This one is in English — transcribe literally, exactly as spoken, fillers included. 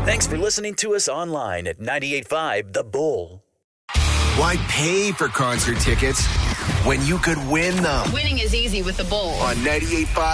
Thanks for listening to us online at ninety-eight point five The Bull. Why pay for concert tickets when you could win them? Winning is easy with the Bull. On ninety-eight point five